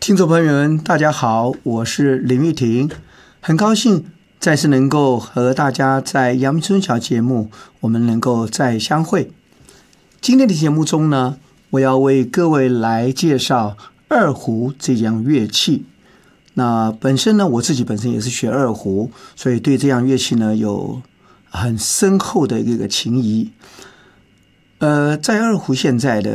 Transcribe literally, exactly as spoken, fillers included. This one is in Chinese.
听众朋友们，大家好，我是林玉婷，很高兴再次能够和大家在阳明春晓节目，我们能够再相会。今天的节目中呢，我要为各位来介绍二胡这样乐器。那本身呢，我自己本身也是学二胡，所以对这样乐器呢有很深厚的一个情谊。呃，在二胡现在的